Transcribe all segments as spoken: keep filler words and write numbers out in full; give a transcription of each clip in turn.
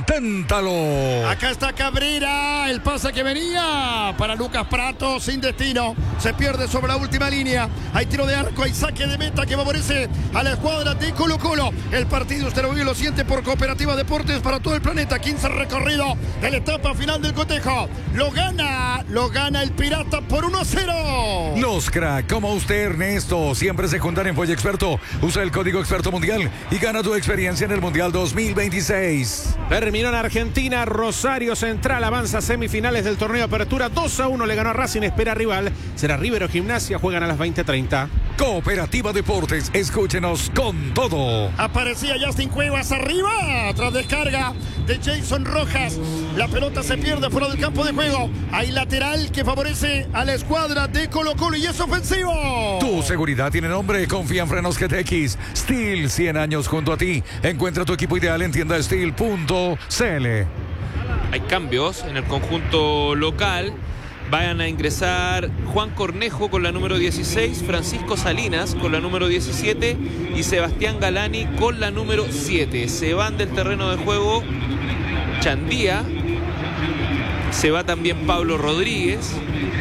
Inténtalo. Acá está Cabrera, el pase que venía para Lucas Prato, sin destino, se pierde sobre la última línea. Hay tiro de arco, hay saque de meta que favorece a la escuadra de Colo Colo. El partido usted lo vive y lo siente por Cooperativa Deportes para todo el planeta. quince recorrido de la etapa final del cotejo. Lo gana, lo gana el Pirata por uno a cero. Los crack como usted, Ernesto, siempre se juntan en Polla Experto. Usa el código Experto Mundial y gana tu experiencia en el Mundial dos mil veintiséis. Terminó en Argentina, Rosario Central avanza a semifinales del torneo de apertura. dos a uno le ganó a Racing, espera rival. Será River o Gimnasia, juegan a las veinte treinta. Cooperativa Deportes, escúchenos con todo. Aparecía Justin Cuevas arriba, tras descarga de Jason Rojas. La pelota se pierde fuera del campo de juego. Hay lateral que favorece a la escuadra de Colo Colo y es ofensivo. Tu seguridad tiene nombre, confía en Frenos G T X. Steel, cien años junto a ti. Encuentra tu equipo ideal en tienda steel punto c l. Hay cambios en el conjunto local. Van a ingresar Juan Cornejo con la número dieciséis, Francisco Salinas con la número diecisiete y Sebastián Galani con la número siete. Se van del terreno de juego Chandía, se va también Pablo Rodríguez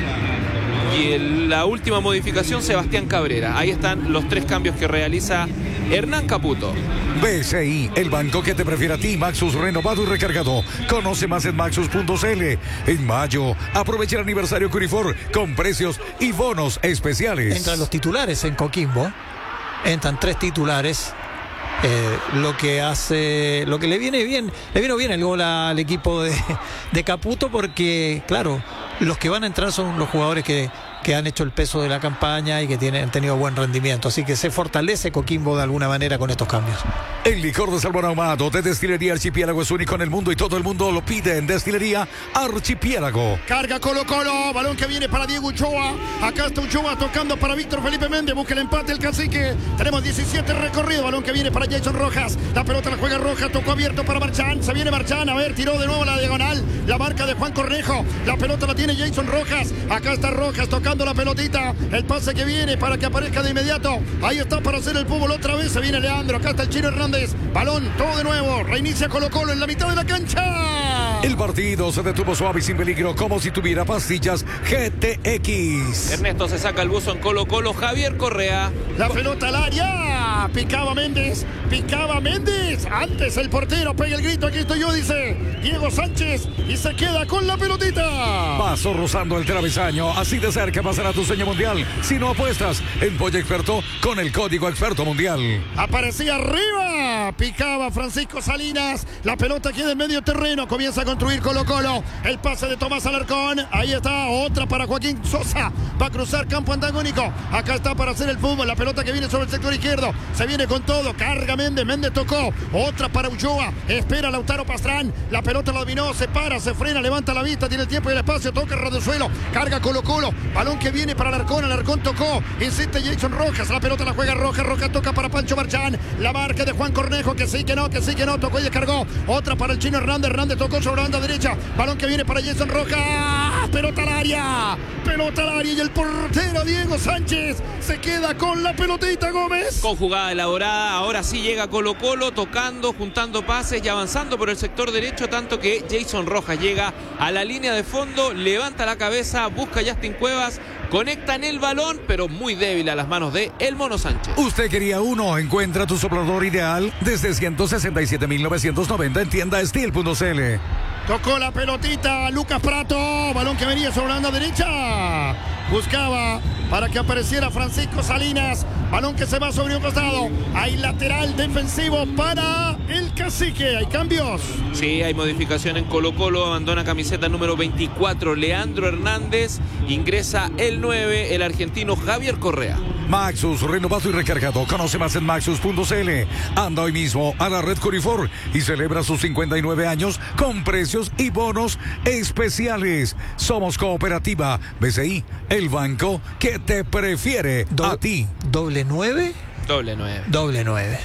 y en la última modificación Sebastián Cabrera. Ahí están los tres cambios que realiza Hernán Caputo. B C I, el banco que te prefiere a ti. Maxus renovado y recargado. Conoce más en maxus punto c l. En mayo, aprovecha el aniversario Curifor con precios y bonos especiales. Entran los titulares en Coquimbo. Entran tres titulares. Eh, lo que hace, lo que le viene bien, le vino bien el gol al equipo de, de Caputo, porque claro, los que van a entrar son los jugadores que, que han hecho el peso de la campaña y que tienen, han tenido buen rendimiento, así que se fortalece Coquimbo de alguna manera con estos cambios. El licor de salmón ahumado de Destilería Archipiélago es único en el mundo y todo el mundo lo pide en Destilería Archipiélago. Carga Colo Colo, balón que viene para Diego Ochoa. Acá está Ochoa tocando para Víctor Felipe Méndez, busca el empate el cacique. Tenemos diecisiete recorrido, balón que viene para Jason Rojas. La pelota la juega Rojas, tocó abierto para Marchán. Se viene Marchán, a ver, tiró de nuevo la diagonal. La marca de Juan Cornejo. La pelota la tiene Jason Rojas. Acá está Rojas tocando la pelotita. El pase que viene para que aparezca de inmediato. Ahí está para hacer el fútbol otra vez. Se viene Leandro. Acá está el Chino Hernández. Balón, todo de nuevo. Reinicia Colo Colo en la mitad de la cancha. El partido se detuvo suave y sin peligro, como si tuviera pastillas G T X. Ernesto se saca el buzo en Colo Colo. Javier Correa. La pelota al área. Picaba Méndez. Picaba Méndez. Antes el portero pega el grito. Aquí estoy yo, dice Diego Sánchez. Y se queda con la pelotita. Paso rozando el travesaño. Así de cerca pasará tu sueño mundial. Si no apuestas en Polla Experto con el código Experto Mundial. Aparecía arriba. Picaba Francisco Salinas. La pelota queda en medio terreno. Comienza a construir Colo Colo. El pase de Tomás Alarcón. Ahí está otra para Joaquín Sosa. Va a cruzar campo antagónico. Acá está para hacer el fútbol. La pelota que viene sobre el sector izquierdo. Se viene con todo. Carga Méndez. Méndez tocó. Otra para Ulloa. Espera Lautaro Pastrán. La pelota la dominó. Se para, se frena, levanta la vista. Tiene el tiempo y el espacio. Toca el radio suelo. Carga Colo Colo. Balón que viene para Alarcón. Alarcón tocó. Insiste Jason Rojas. La pelota la juega Rojas. Rojas toca para Pancho Marchán. La marca de Juan Cornejo. Que sí, que no, que sí, que no. Tocó y descargó. Otra para el Chino Hernández. Hernández tocó sobre la banda derecha. Balón que viene para Jason Rojas. Pelota al área. Pelota al área. Y el portero Diego Sánchez se queda con la pelotita, Gómez. Con jugada elaborada. Ahora sí llega Colo Colo tocando, juntando pases y avanzando por el sector derecho. Tanto que Jason Rojas llega a la línea de fondo. Levanta la cabeza. Busca a Justin Cuevas. Conectan el balón, pero muy débil a las manos de El Mono Sánchez. Usted quería uno. Encuentra tu soplador ideal desde ciento sesenta y siete mil novecientos noventa en tienda steel punto c l. Tocó la pelotita Lucas Prato. Balón que venía sobre la banda derecha. Buscaba para que apareciera Francisco Salinas. Balón que se va sobre un costado. Hay lateral defensivo para el cacique. ¿Hay cambios? Sí, hay modificación en Colo Colo. Abandona camiseta número veinticuatro Leandro Hernández. Ingresa el nueve, el argentino Javier Correa. Maxus, renovado y recargado. Conoce más en maxus punto c l. Anda hoy mismo a la red Curifor y celebra sus cincuenta y nueve años con precios y bonos especiales. Somos Cooperativa B C I, el banco que te prefiere Do a ti. ¿Doble nueve? Doble nueve. Doble nueve.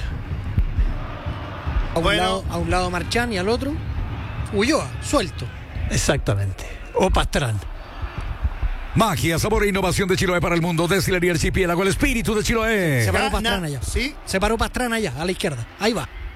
A un, Bueno. lado, a un lado Marchán y al otro Ulloa, suelto. Exactamente. O Pastrán. Magia, sabor e innovación de Chiloé para el mundo. Destilería Archipiélago, el espíritu de Chiloé. Se paró Gana, Pastrana allá. sí. Se paró Pastrana allá, a la izquierda. Ahí va.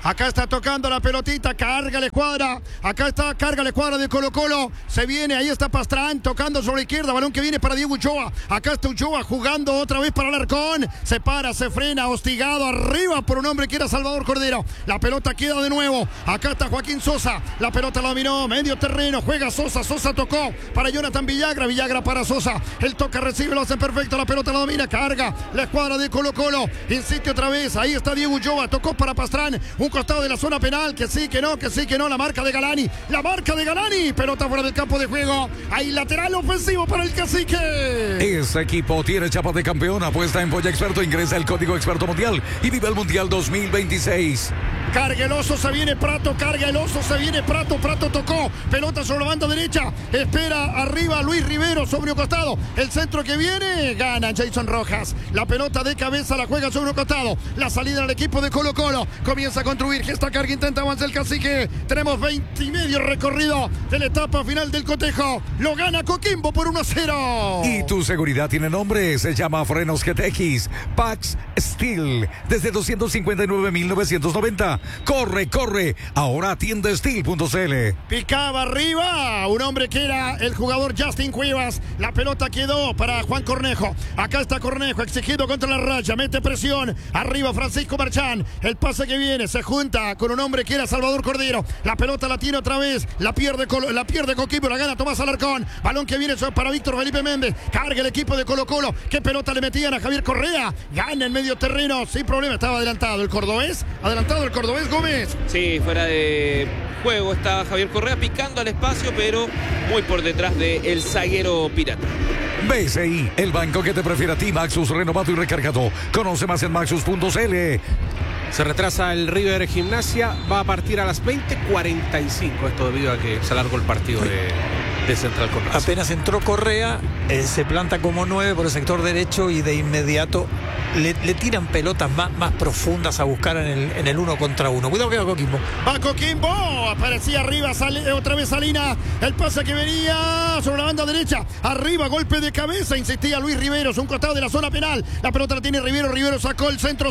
Acá está tocando la pelotita, carga la escuadra. Acá está, carga la escuadra de Colo Colo. Se viene, ahí está Pastrán tocando sobre la izquierda. Balón que viene para Diego Ulloa. Acá está Ulloa jugando otra vez para Alarcón. Se para, se frena, hostigado arriba por un hombre que era Salvador Cordero. La pelota queda de nuevo. Acá está Joaquín Sosa. La pelota la dominó, medio terreno. Juega Sosa, Sosa tocó para Jonathan Villagra. Villagra para Sosa. El toca, recibe, lo hace perfecto. La pelota la domina, carga la escuadra de Colo Colo. Insiste otra vez. Ahí está Diego Ulloa. Tocó para Pastrán. Un costado de la zona penal. Que sí, que no, que sí, que no. La marca de Galani. La marca de Galani. Pelota fuera del campo de juego. Hay lateral ofensivo para el Cacique. Ese equipo tiene chapa de campeón. Apuesta en Polla Experto. Ingresa el código Experto Mundial y vive el Mundial dos mil veintiséis. Carga el oso, se viene Prato, carga el oso, se viene Prato, Prato tocó, pelota sobre la banda derecha, espera arriba Luis Rivero sobre un costado, el centro que viene, gana Jason Rojas, la pelota de cabeza la juega sobre un costado, la salida del equipo de Colo Colo, comienza a construir, gesta carga, intenta avanzar el Cacique, tenemos veinte y medio recorrido de la etapa final del cotejo, lo gana Coquimbo por uno a cero. Y tu seguridad tiene nombre, se llama Frenos G T X, Pax Steel, desde doscientos cincuenta y nueve mil novecientos noventa. Corre, corre, ahora atiende steel punto c l. Picaba arriba, un hombre que era el jugador Justin Cuevas, la pelota quedó para Juan Cornejo, acá está Cornejo, exigido contra la raya, mete presión, arriba Francisco Marchán, el pase que viene, se junta con un hombre que era Salvador Cordero, la pelota la tiene otra vez, la pierde, la pierde Coquimbo, la gana Tomás Alarcón, balón que viene para Víctor Felipe Méndez, carga el equipo de Colo Colo, qué pelota le metían a Javier Correa, gana en medio terreno, sin problema, estaba adelantado el cordobés, adelantado el cordobés Gómez. Sí, fuera de juego estaba Javier Correa picando al espacio, pero muy por detrás del zaguero pirata. B C I, el banco que te prefiere a ti, Maxus, renovado y recargado. Conoce más en maxus punto c l. Se retrasa el River Gimnasia, va a partir a las veinte cuarenta y cinco, esto debido a que se alargó el partido de, de Central con Racing. Apenas entró Correa, eh, se planta como nueve por el sector derecho y de inmediato le, le tiran pelotas más, más profundas a buscar en el, en el uno contra uno. Cuidado que va Coquimbo. Va Coquimbo, aparecía arriba, sale, otra vez Salina, el pase que venía sobre la banda derecha, arriba, golpe de cabeza, insistía Luis Riveros, un costado de la zona penal, la pelota la tiene Rivero, Rivero sacó el centro,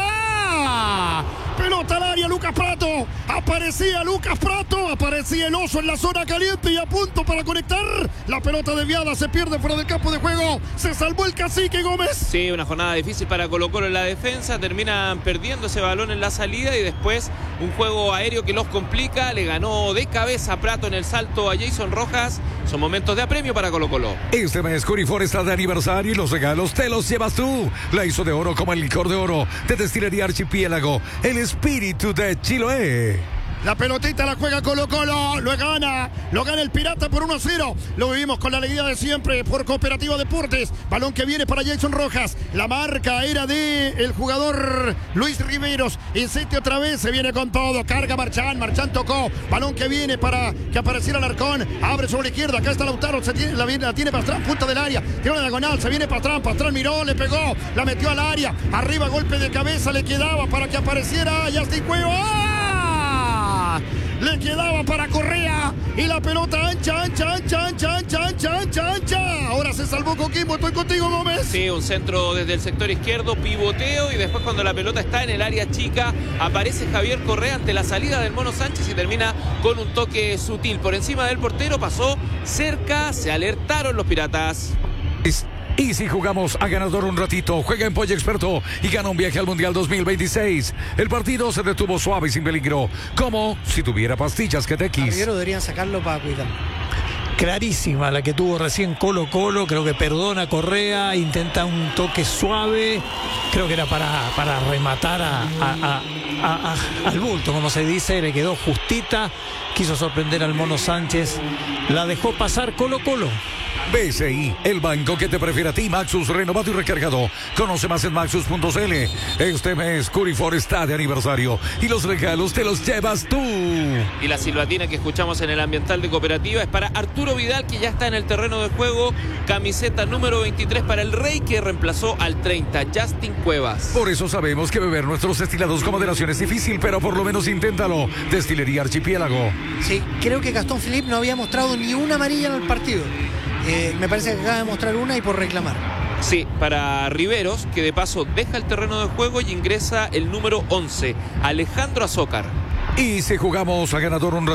Sosa, pelota al área, Lucas Prato, aparecía Lucas Prato, aparecía el oso en la zona caliente y a punto para conectar, la pelota desviada, se pierde fuera del campo de juego, se salvó el Cacique Gómez. Sí, una jornada difícil para Colo Colo en la defensa, terminan perdiendo ese balón en la salida y después un juego aéreo que los complica, le ganó de cabeza Prato en el salto a Jason Rojas, son momentos de apremio para Colo Colo. Este mes Curifor está de aniversario y los regalos te los llevas tú. La hizo de oro como el licor de oro de Destilería Archipiélago, el espíritu de Chiloé. La pelotita la juega Colo Colo, lo gana, lo gana el Pirata por uno a cero. Lo vivimos con la alegría de siempre por Cooperativa Deportes. Balón que viene para Jason Rojas. La marca era de el jugador Luis Riveros. Insiste otra vez, se viene con todo. Carga Marchán, Marchán tocó. Balón que viene para que apareciera Alarcón. Abre sobre la izquierda, acá está Lautaro, se tiene, la, la tiene Pastrán, punta del área. Tiene una diagonal, se viene Pastrán, Pastrán miró, le pegó, la metió al área. Arriba, golpe de cabeza, le quedaba para que apareciera Justin Cuevas. Le quedaba para Correa y la pelota ancha, ancha, ancha, ancha, ancha, ancha, ancha, ancha. Ahora se salvó Coquimbo, estoy contigo, Gómez. Sí, un centro desde el sector izquierdo, pivoteo y después cuando la pelota está en el área chica, aparece Javier Correa ante la salida del Mono Sánchez y termina con un toque sutil. Por encima del portero pasó cerca, se alertaron los piratas. Es... Y si jugamos a ganador un ratito, juega en Polla Experto y gana un viaje al Mundial dos mil veintiséis. El partido se detuvo suave y sin peligro, como si tuviera pastillas que te quis. Primero deberían sacarlo para cuidarlo. Clarísima la que tuvo recién Colo Colo, creo que perdona Correa, intenta un toque suave, creo que era para, para rematar a, a, a, a, a, al bulto, como se dice, le quedó justita, quiso sorprender al Mono Sánchez, la dejó pasar Colo Colo. B C I, el banco que te prefiere a ti, Maxus, renovado y recargado. Conoce más en maxus punto c l. Este mes Curifor está de aniversario y los regalos te los llevas tú. Y la silbatina que escuchamos en el ambiental de Cooperativa es para Arturo Vidal, que ya está en el terreno de juego. Camiseta número veintitrés para el Rey, que reemplazó al treinta, Justin Cuevas. Por eso sabemos que beber nuestros destilados con moderación es difícil, pero por lo menos inténtalo. Destilería Archipiélago. Sí, creo que Gastón Philippe no había mostrado ni una amarilla en el partido. Eh, me parece que acaba de mostrar una y por reclamar. Sí, para Riveros, que de paso deja el terreno de juego y ingresa el número once, Alejandro Azócar. Y si jugamos a ganador un